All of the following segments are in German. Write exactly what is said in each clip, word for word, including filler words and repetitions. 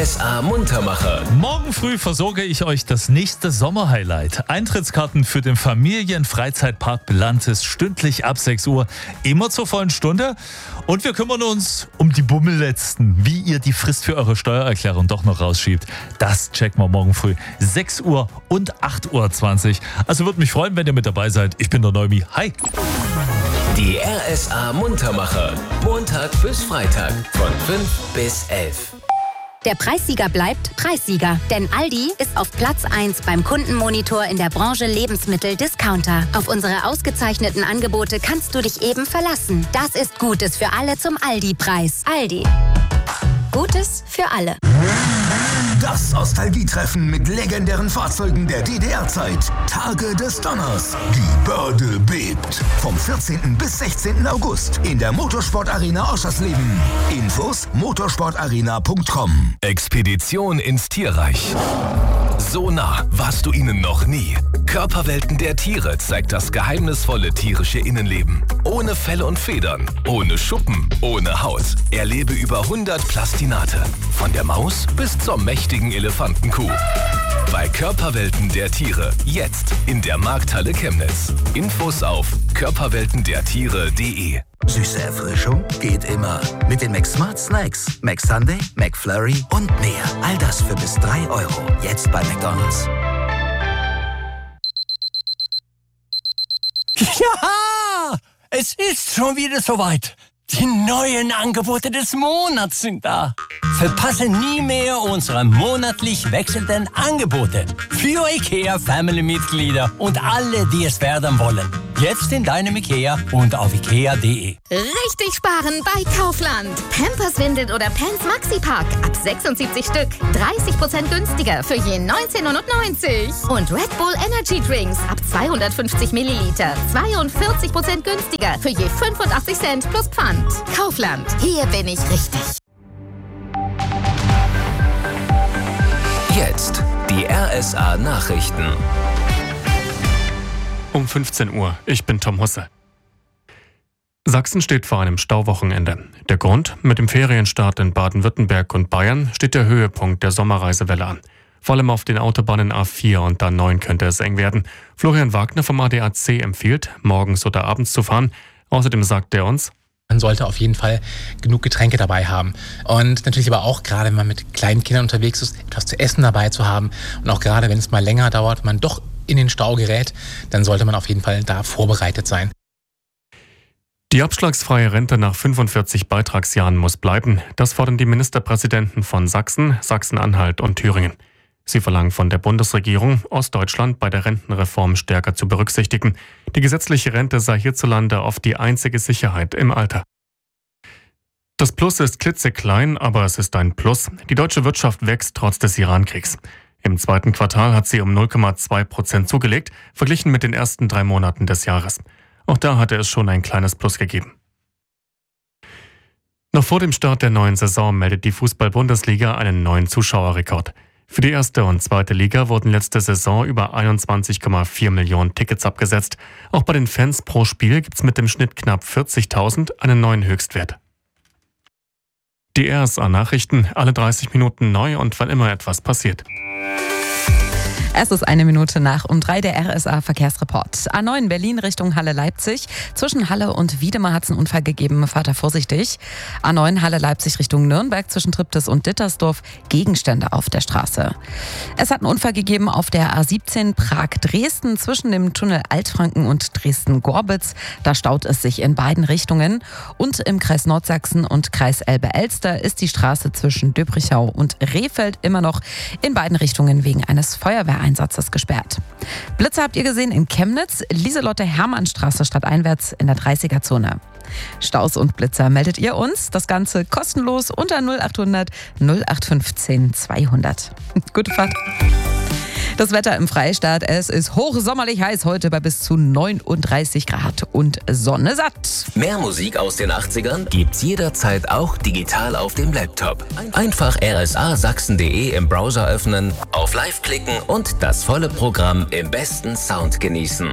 S A Muntermacher. Morgen früh versorge ich euch das nächste Sommerhighlight. Eintrittskarten für den Familienfreizeitpark Belantis stündlich ab sechs Uhr, immer zur vollen Stunde. Und wir kümmern uns um die Bummelletzten, wie ihr die Frist für eure Steuererklärung doch noch rausschiebt. Das checken wir morgen früh, sechs Uhr und acht Uhr zwanzig. Also würde mich freuen, wenn ihr mit dabei seid. Ich bin der Neumi. Hi! Die R S A Muntermacher. Montag bis Freitag von fünf bis elf. Der Preissieger bleibt Preissieger, denn Aldi ist auf Platz eins beim Kundenmonitor in der Branche Lebensmittel-Discounter. Auf unsere ausgezeichneten Angebote kannst du dich eben verlassen. Das ist Gutes für alle zum Aldi-Preis. Aldi. Gutes für alle. Das Nostalgietreffen mit legendären Fahrzeugen der D D R-Zeit. Tage des Donners. Die Börde bebt. Vom vierzehnten bis sechzehnten August in der Motorsportarena Oschersleben. Infos motorsportarena punkt com. Expedition ins Tierreich. So nah warst du ihnen noch nie. Körperwelten der Tiere zeigt das geheimnisvolle tierische Innenleben. Ohne Fell und Federn, ohne Schuppen, ohne Haut. Erlebe über hundert Plastinate. Von der Maus bis zur mächtigen Elefantenkuh. Bei Körperwelten der Tiere. Jetzt in der Markthalle Chemnitz. Infos auf körperwelten der tiere punkt de. Süße Erfrischung geht immer. Mit den McSmart Snacks. McSunday, McFlurry und mehr. All das für bis drei Euro. Jetzt bei McDonald's. Ja, es ist schon wieder soweit. Die neuen Angebote des Monats sind da. Verpasse nie mehr unsere monatlich wechselnden Angebote für IKEA Family-Mitglieder und alle, die es werden wollen. Jetzt in deinem IKEA und auf ikea punkt de. Richtig sparen bei Kaufland. Pampers, Windeln oder Pants Maxi-Pack ab sechsundsiebzig Stück. dreißig Prozent günstiger für je neunzehn neunundneunzig. Und Red Bull Energy Drinks ab zweihundertfünfzig Milliliter. zweiundvierzig Prozent günstiger für je fünfundachtzig Cent plus Pfand. Kaufland. Hier bin ich richtig. Jetzt die R S A Nachrichten. Um fünfzehn Uhr, ich bin Tom Husse. Sachsen steht vor einem Stauwochenende. Der Grund? Mit dem Ferienstart in Baden-Württemberg und Bayern steht der Höhepunkt der Sommerreisewelle an. Vor allem auf den Autobahnen A vier und A neun könnte es eng werden. Florian Wagner vom A D A C empfiehlt, morgens oder abends zu fahren. Außerdem sagt er uns: Man sollte auf jeden Fall genug Getränke dabei haben. Und natürlich aber auch, gerade wenn man mit kleinen Kindern unterwegs ist, etwas zu essen dabei zu haben. Und auch gerade, wenn es mal länger dauert, man doch in den Stau gerät, dann sollte man auf jeden Fall da vorbereitet sein. Die abschlagsfreie Rente nach fünfundvierzig Beitragsjahren muss bleiben. Das fordern die Ministerpräsidenten von Sachsen, Sachsen-Anhalt und Thüringen. Sie verlangen von der Bundesregierung, Ostdeutschland bei der Rentenreform stärker zu berücksichtigen. Die gesetzliche Rente sei hierzulande oft die einzige Sicherheit im Alter. Das Plus ist klitzeklein, aber es ist ein Plus. Die deutsche Wirtschaft wächst trotz des Irankriegs. Im zweiten Quartal hat sie um null Komma zwei Prozent zugelegt, verglichen mit den ersten drei Monaten des Jahres. Auch da hatte es schon ein kleines Plus gegeben. Noch vor dem Start der neuen Saison meldet die Fußball-Bundesliga einen neuen Zuschauerrekord. Für die erste und zweite Liga wurden letzte Saison über einundzwanzig Komma vier Millionen Tickets abgesetzt. Auch bei den Fans pro Spiel gibt es mit dem Schnitt knapp vierzigtausend einen neuen Höchstwert. Die R S A-Nachrichten, alle dreißig Minuten neu und wann immer etwas passiert. Es ist eine Minute nach um drei, der R S A-Verkehrsreport. A neun Berlin Richtung Halle-Leipzig. Zwischen Halle und Wiedemar hat es einen Unfall gegeben. Fahrt da vorsichtig. A neun Halle-Leipzig Richtung Nürnberg. Zwischen Triptis und Dittersdorf Gegenstände auf der Straße. Es hat einen Unfall gegeben auf der A siebzehn Prag-Dresden. Zwischen dem Tunnel Altfranken und Dresden-Gorbitz. Da staut es sich in beiden Richtungen. Und im Kreis Nordsachsen und Kreis Elbe-Elster ist die Straße zwischen Döbrichau und Rehfeld immer noch in beiden Richtungen wegen eines Feuerwehreinsatzes gesperrt. Blitze habt ihr gesehen in Chemnitz, Lieselotte-Hermann-Straße stadteinwärts in der dreißiger-Zone. Staus und Blitzer meldet ihr uns. Das Ganze kostenlos unter null acht hundert null acht fünfzehn zweihundert. Gute Fahrt. Das Wetter im Freistaat, es ist hochsommerlich heiß heute bei bis zu neununddreißig Grad und Sonne satt. Mehr Musik aus den achtzigern gibt's jederzeit auch digital auf dem Laptop. Einfach r s a sachsen punkt de im Browser öffnen, auf Live klicken und das volle Programm im besten Sound genießen.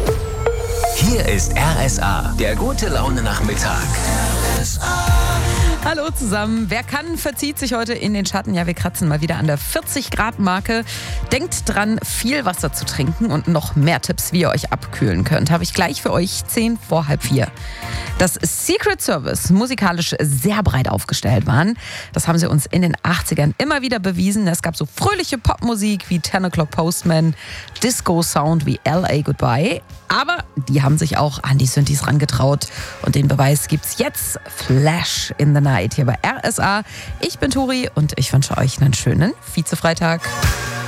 Hier ist R S A, der gute Laune Nachmittag. R S A. Hallo zusammen. Wer kann, verzieht sich heute in den Schatten. Ja, wir kratzen mal wieder an der vierzig Grad Marke. Denkt dran, viel Wasser zu trinken und noch mehr Tipps, wie ihr euch abkühlen könnt, habe ich gleich für euch zehn vor halb vier. Dass Secret Service musikalisch sehr breit aufgestellt waren, das haben sie uns in den achtzigern immer wieder bewiesen. Es gab so fröhliche Popmusik wie Ten O'Clock Postman, Disco-Sound wie L A Goodbye. Aber die haben sich auch an die Synthes rangetraut. Und den Beweis gibt's jetzt. Flash in the Night hier bei R S A. Ich bin Turi und ich wünsche euch einen schönen Vize-Freitag.